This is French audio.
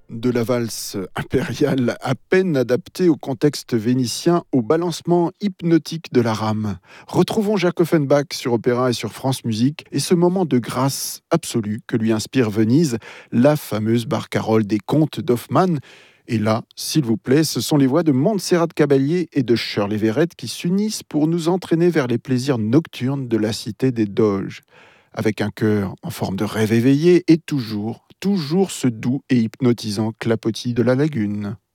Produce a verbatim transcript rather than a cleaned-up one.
De la valse impériale à peine adaptée au contexte vénitien au balancement hypnotique de la rame. Retrouvons Jacques Offenbach sur Opéra et sur France Musique et ce moment de grâce absolue que lui inspire Venise, la fameuse barcarolle des comtes d'Hoffmann. Et là, s'il vous plaît, ce sont les voix de Montserrat Caballé et de Shirley Verrett qui s'unissent pour nous entraîner vers les plaisirs nocturnes de la cité des Doges. Avec un cœur en forme de rêve éveillé et toujours, toujours ce doux et hypnotisant clapotis de la lagune.